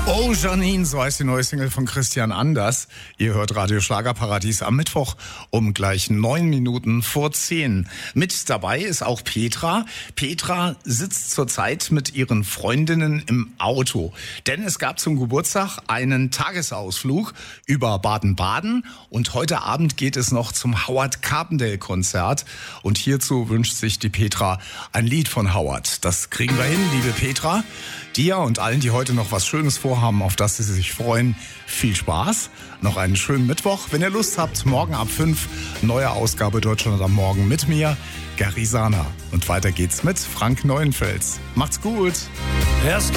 Oh Janine, so heißt die neue Single von Christian Anders. Ihr hört Radio Schlagerparadies am Mittwoch um gleich 9 Minuten vor 10. Mit dabei ist auch Petra. Petra sitzt zurzeit mit ihren Freundinnen im Auto. Denn es gab zum Geburtstag einen Tagesausflug über Baden-Baden. Und heute Abend geht es noch zum Howard Carpendale Konzert. Und hierzu wünscht sich die Petra ein Lied von Howard. Das kriegen wir hin, liebe Petra. Dir und allen, die heute noch was Schönes vorhaben, auf das sie sich freuen, viel Spaß. Noch einen schönen Mittwoch. Wenn ihr Lust habt, morgen ab 5, neue Ausgabe Deutschland am Morgen mit mir, Gary Sana. Und weiter geht's mit Frank Neuenfels. Macht's gut. Erst